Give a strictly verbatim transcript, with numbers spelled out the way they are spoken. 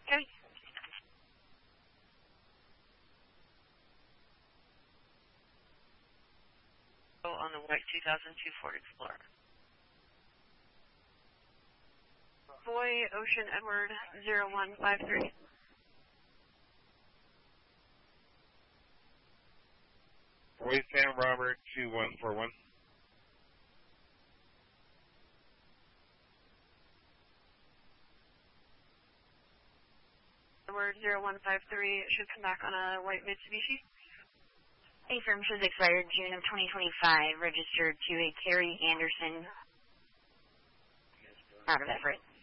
Okay. On the white two thousand two Ford Explorer. Boy, Ocean Edward, zero one five three. Boy, Sam Robert, two one four one. Edward, zero one five three, should come back on a white Mitsubishi. A firm shows expired June of twenty twenty-five, registered to a Carrie Anderson out of Everett.